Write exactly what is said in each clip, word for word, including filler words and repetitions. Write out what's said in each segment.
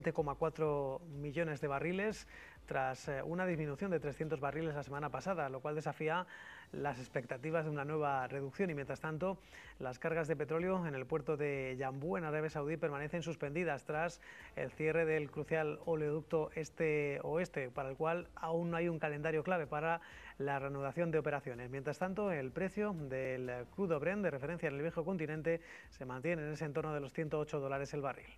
siete coma cuatro millones de barriles tras una disminución de trescientos barriles la semana pasada, lo cual desafía las expectativas de una nueva reducción. Y mientras tanto, las cargas de petróleo en el puerto de Yanbu, en Arabia Saudí, permanecen suspendidas tras el cierre del crucial oleoducto este-oeste, para el cual aún no hay un calendario clave para la reanudación de operaciones. Mientras tanto, el precio del crudo Brent de referencia en el viejo continente se mantiene en ese entorno de los ciento ocho dólares el barril.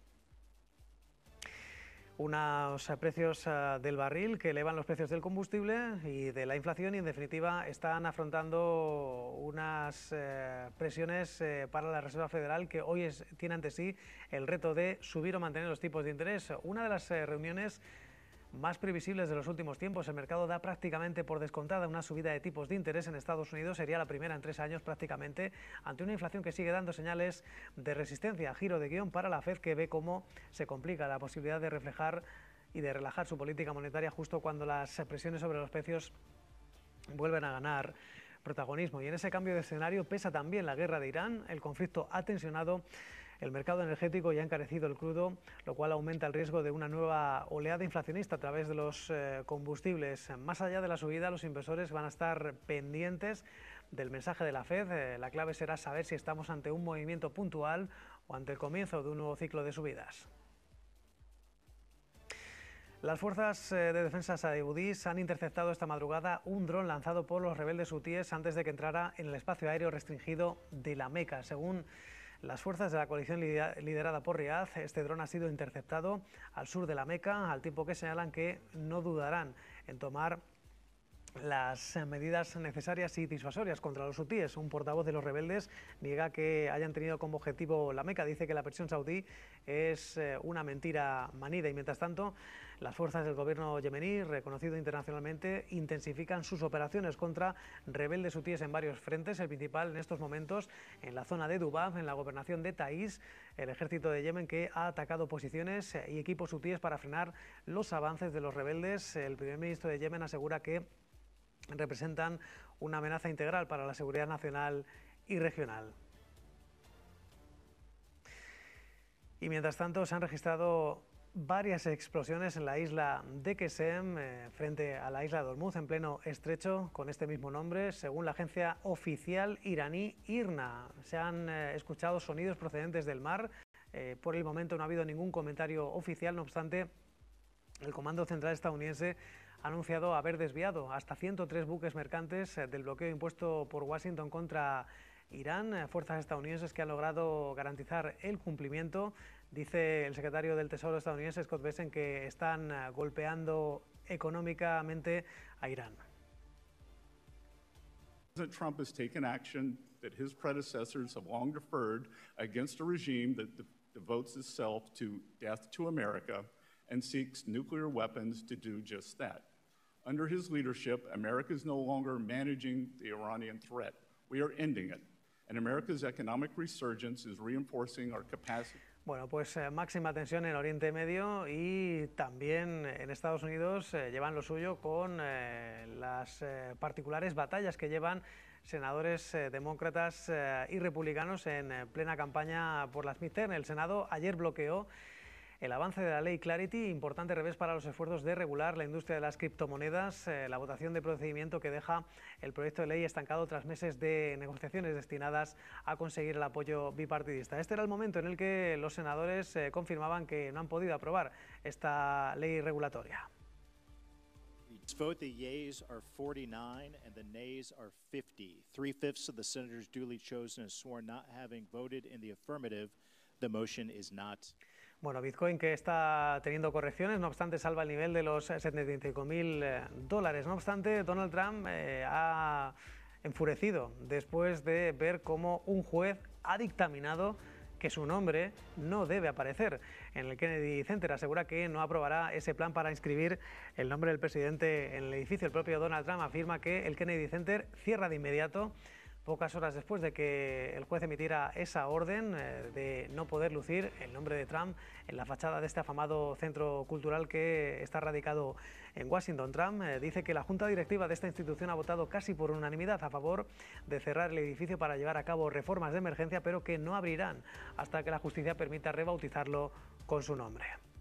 Unos precios del barril que elevan los precios del combustible y de la inflación y, en definitiva, están afrontando unas eh, presiones eh, para la Reserva Federal, que hoy es, tiene ante sí el reto de subir o mantener los tipos de interés. Una de las eh, reuniones más previsibles de los últimos tiempos. El mercado da prácticamente por descontada una subida de tipos de interés en Estados Unidos. Sería la primera en tres años prácticamente, ante una inflación que sigue dando señales de resistencia. Giro de guión para la Fed, que ve cómo se complica la posibilidad de reflejar y de relajar su política monetaria justo cuando las presiones sobre los precios vuelven a ganar protagonismo. Y en ese cambio de escenario pesa también la guerra de Irán. El conflicto ha tensionado el mercado energético y ha encarecido el crudo, lo cual aumenta el riesgo de una nueva oleada inflacionista a través de los eh, combustibles. Más allá de la subida, los inversores van a estar pendientes del mensaje de la Fed. Eh, la clave será saber si estamos ante un movimiento puntual o ante el comienzo de un nuevo ciclo de subidas. Las fuerzas de defensa saudíes han interceptado esta madrugada un dron lanzado por los rebeldes hutíes antes de que entrara en el espacio aéreo restringido de la Meca. Según las fuerzas de la coalición liderada por Riad, este dron ha sido interceptado al sur de la Meca, al tiempo que señalan que no dudarán en tomar las medidas necesarias y disuasorias contra los hutíes. Un portavoz de los rebeldes niega que hayan tenido como objetivo la Meca. Dice que la presión saudí es una mentira manida. Y mientras tanto, las fuerzas del gobierno yemení, reconocido internacionalmente, intensifican sus operaciones contra rebeldes hutíes en varios frentes. El principal en estos momentos en la zona de Dubab, en la gobernación de Taís, el ejército de Yemen, que ha atacado posiciones y equipos hutíes para frenar los avances de los rebeldes. El primer ministro de Yemen asegura que representan una amenaza integral para la seguridad nacional y regional. Y mientras tanto, se han registrado varias explosiones en la isla de Qesem, eh, frente a la isla de Hormuz, en pleno estrecho con este mismo nombre. Según la agencia oficial iraní IRNA, se han eh, escuchado sonidos procedentes del mar. Eh, por el momento no ha habido ningún comentario oficial, no obstante, el Comando Central estadounidense ha anunciado haber desviado hasta ciento tres buques mercantes del bloqueo impuesto por Washington contra Irán. Fuerzas estadounidenses que han logrado garantizar el cumplimiento. Dice el secretario del Tesoro estadounidense, Scott Bessent, que están golpeando económicamente a Irán. President Trump has taken action that his predecessors have long deferred against a regime that devotes itself to death to America and seeks nuclear weapons to do just that. Under his leadership, America is no longer managing the Iranian threat. We are ending it. And America's economic resurgence is reinforcing our capacity. Bueno, pues eh, máxima tensión en Oriente Medio y también en Estados Unidos eh, llevan lo suyo con eh, las eh, particulares batallas que llevan senadores eh, demócratas eh, y republicanos en eh, plena campaña por las midterm. El Senado ayer bloqueó el avance de la ley Clarity, importante revés para los esfuerzos de regular la industria de las criptomonedas. Eh, la votación de procedimiento que deja el proyecto de ley estancado tras meses de negociaciones destinadas a conseguir el apoyo bipartidista. Este era el momento en el que los senadores eh, confirmaban que no han podido aprobar esta ley regulatoria. Vote, the yeas are forty-nine and the nays are fifty. Three-fifths of the senators duly chosen and sworn not having voted in the affirmative. The motion is not. Bueno, Bitcoin, que está teniendo correcciones, no obstante salva el nivel de los setenta y cinco mil dólares. No obstante, Donald Trump eh, ha enfurecido después de ver cómo un juez ha dictaminado que su nombre no debe aparecer en el Kennedy Center. Asegura que no aprobará ese plan para inscribir el nombre del presidente en el edificio. El propio Donald Trump afirma que el Kennedy Center cierra de inmediato, pocas horas después de que el juez emitiera esa orden eh, de no poder lucir el nombre de Trump en la fachada de este afamado centro cultural que está radicado en Washington. Trump eh, dice que la junta directiva de esta institución ha votado casi por unanimidad a favor de cerrar el edificio para llevar a cabo reformas de emergencia, pero que no abrirán hasta que la justicia permita rebautizarlo con su nombre.